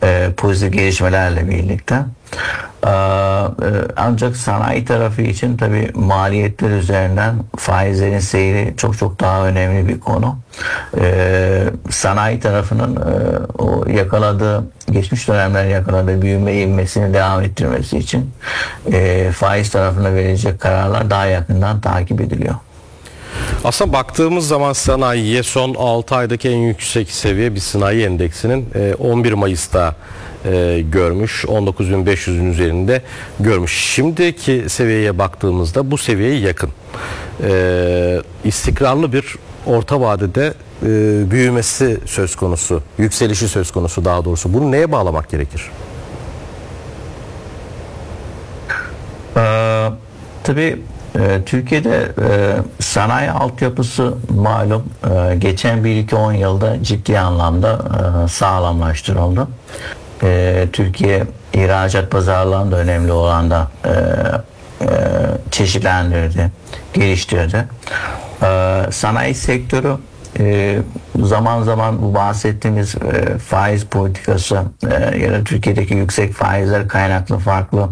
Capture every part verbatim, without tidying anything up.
e, pozitif gelişmelerle birlikte. Ee, e, ancak sanayi tarafı için tabii maliyetler üzerinden faizlerin seyri çok çok daha önemli bir konu. Ee, sanayi tarafının e, o yakaladığı, geçmiş dönemler yakaladığı büyüme ivmesini devam ettirmesi için e, faiz tarafına verilecek kararlar daha yakından takip ediliyor. Aslında baktığımız zaman sanayiye son altı aydaki en yüksek seviye bir sanayi endeksinin on bir Mayıs'ta görmüş. on dokuz bin beş yüzün üzerinde görmüş. Şimdiki seviyeye baktığımızda bu seviyeye yakın. İstikrarlı bir orta vadede büyümesi söz konusu. Yükselişi söz konusu daha doğrusu. Bunu neye bağlamak gerekir? Ee, tabii Türkiye'de e, sanayi altyapısı malum e, geçen bir iki on yılda ciddi anlamda e, sağlamlaştırıldı. E, Türkiye ihracat pazarlarında önemli olan da e, e, çeşitlendirdi, geliştirdi. E, sanayi sektörü e, zaman zaman bu bahsettiğimiz e, faiz politikası e, ya da Türkiye'deki yüksek faizler kaynaklı farklı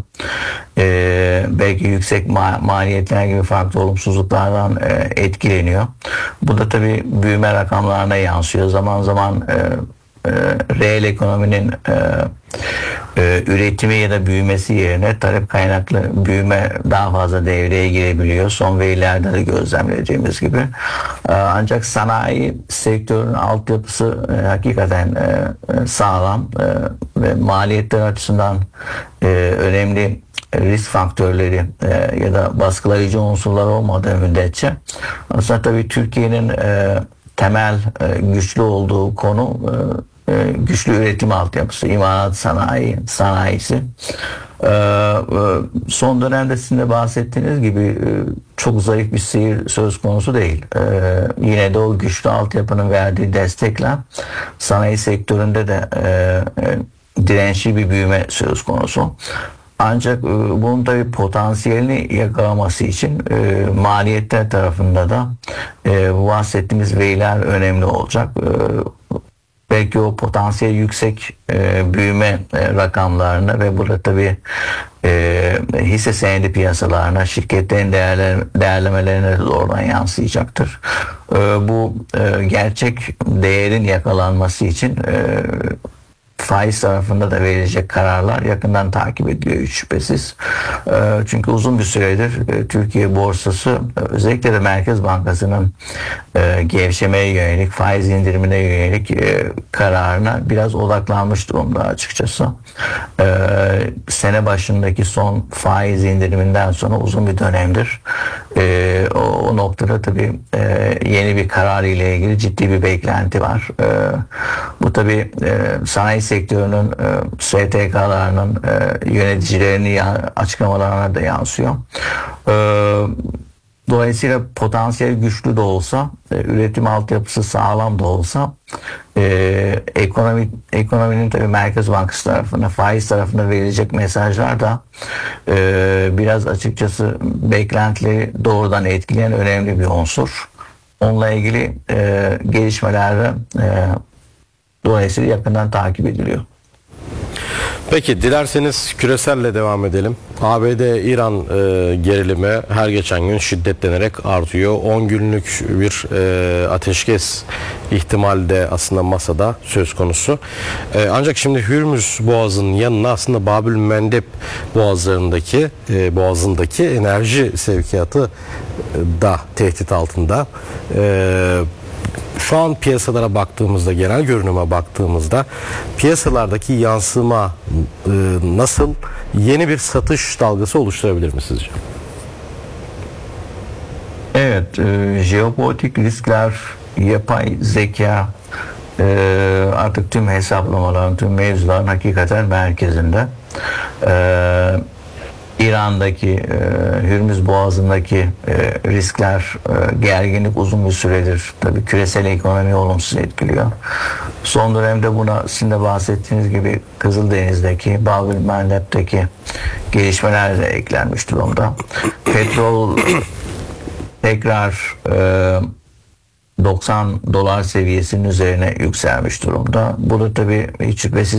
e, belki yüksek ma- maliyetler gibi farklı olumsuzluklardan e, etkileniyor. Bu da tabii büyüme rakamlarına yansıyor. Zaman zaman e, e, reel ekonominin e, e, üretimi ya da büyümesi yerine talep kaynaklı büyüme daha fazla devreye girebiliyor. Son verilerde de gözlemlediğimiz gibi. E, ancak sanayi sektörünün altyapısı e, hakikaten e, e, sağlam e, ve maliyetler açısından e, önemli risk faktörleri e, ya da baskılayıcı unsurlar olmadığı müddetçe aslında tabii Türkiye'nin e, temel e, güçlü olduğu konu e, e, güçlü üretim altyapısı, imalat sanayi, sanayisi. E, e, son dönemde sizin de bahsettiğiniz gibi e, çok zayıf bir seyir söz konusu değil. E, yine de o güçlü altyapının verdiği destekle sanayi sektöründe de e, e, dirençli bir büyüme söz konusu. Ancak e, bunun tabii potansiyelini yakalaması için e, maliyetler tarafında da e, bu bahsettiğimiz veriler önemli olacak. E, belki o potansiyel yüksek e, büyüme e, rakamlarını ve burada tabii e, hisse senedi piyasalarına, şirketlerin değerler, değerlemelerine de oradan yansıyacaktır. E, bu e, gerçek değerin yakalanması için e, faiz tarafında da verilecek kararlar yakından takip ediliyor hiç şüphesiz. Çünkü uzun bir süredir Türkiye borsası özellikle de Merkez Bankası'nın gevşemeye yönelik, faiz indirimine yönelik kararına biraz odaklanmış durumda açıkçası. Sene başındaki son faiz indiriminden sonra uzun bir dönemdir o noktada tabii yeni bir karar ile ilgili ciddi bir beklenti var. Bu tabii sanayi sektörünün, S T K'larının yöneticilerinin açıklamalarına da yansıyor. Dolayısıyla potansiyel güçlü de olsa, üretim altyapısı sağlam da olsa, ekonomi ekonominin tabii Merkez Bankası tarafına, faiz tarafına verilecek mesajlar da biraz açıkçası beklentileri doğrudan etkileyen önemli bir unsur. Onunla ilgili gelişmeler dolayısıyla yakından takip ediliyor. Peki dilerseniz küreselle devam edelim. A B D-İran e, gerilimi her geçen gün şiddetlenerek artıyor. on günlük bir e, ateşkes ihtimali de aslında masada söz konusu. E, ancak şimdi Hürmüz Boğazı'nın yanına aslında Babül Mendeb boğazlarındaki e, boğazındaki enerji sevkiyatı da tehdit altında. E, Şu an piyasalara baktığımızda, genel görünüme baktığımızda piyasalardaki yansıma e, nasıl, yeni bir satış dalgası oluşturabilir mi sizce? Evet, e, jeopolitik riskler, yapay zeka e, artık tüm hesaplamaların, tüm mevzuların hakikaten merkezinde. E, İran'daki, e, Hürmüz Boğazı'ndaki e, riskler, e, gerginlik uzun bir süredir tabii küresel ekonomiyi olumsuz etkiliyor. Son dönemde buna sizin de bahsettiğiniz gibi Kızıldeniz'deki, Babül Mandeb'deki gelişmeler de eklenmiş durumda. Petrol tekrar e, doksan dolar seviyesinin üzerine yükselmiş durumda. Bu da tabii hiç şüphesiz